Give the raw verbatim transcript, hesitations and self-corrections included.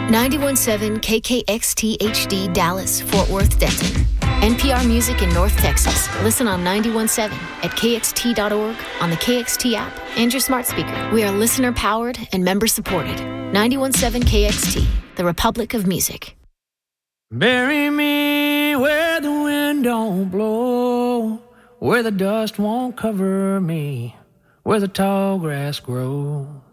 ninety-one point seven K K X T H D Dallas, Fort Worth, Denton. N P R Music in North Texas. Listen on ninety-one point seven at K X T dot org, on the K X T app, and your smart speaker. We are listener-powered and member-supported. ninety-one point seven K X T, the Republic of Music. Bury me where the wind don't blow, where the dust won't cover me, where the tall grass grows.